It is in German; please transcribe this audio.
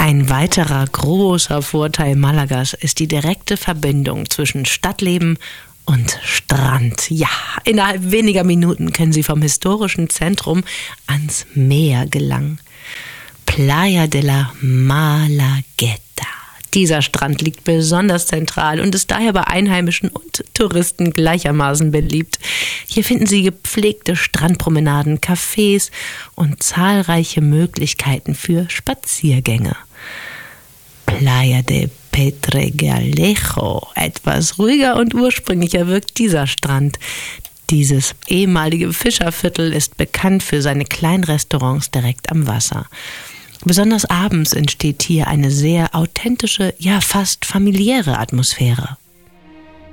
Ein weiterer großer Vorteil Malagas ist die direkte Verbindung zwischen Stadtleben und Strand. Ja, innerhalb weniger Minuten können Sie vom historischen Zentrum ans Meer gelangen. Playa de la Malagueta. Dieser Strand liegt besonders zentral und ist daher bei Einheimischen und Touristen gleichermaßen beliebt. Hier finden Sie gepflegte Strandpromenaden, Cafés und zahlreiche Möglichkeiten für Spaziergänge. Playa de Pedregalejo. Etwas ruhiger und ursprünglicher wirkt dieser Strand. Dieses ehemalige Fischerviertel ist bekannt für seine kleinen Restaurants direkt am Wasser. Besonders abends entsteht hier eine sehr authentische, ja fast familiäre Atmosphäre.